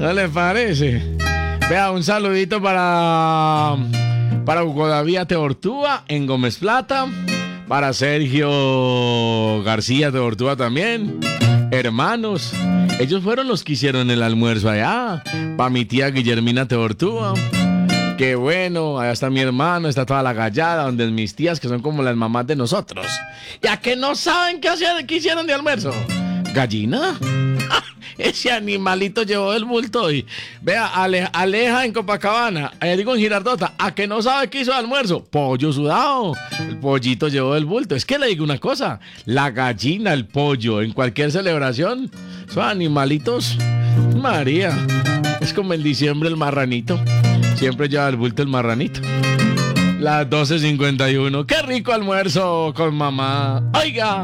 ¿No le parece? Vea, un saludito para Hugo David Teortúa en Gómez Plata. Para Sergio García Teortúa también. Hermanos, ellos fueron los que hicieron el almuerzo allá. Para mi tía Guillermina Teortúa. Qué bueno, allá está mi hermano, está toda la gallada, donde mis tías que son como las mamás de nosotros. ¿Ya que no saben qué hicieron de almuerzo? ¿Gallina? Ese animalito llevó el bulto y... Vea, Aleja en Copacabana, digo en Girardota, ¿a que no sabe qué hizo de almuerzo? Pollo sudado. El pollito llevó el bulto. Es que le digo una cosa, la gallina, el pollo, en cualquier celebración, son animalitos, María, es como en diciembre el marranito. Siempre lleva el bulto el marranito. Las 12:51. ¡Qué rico almuerzo con mamá! ¡Oiga!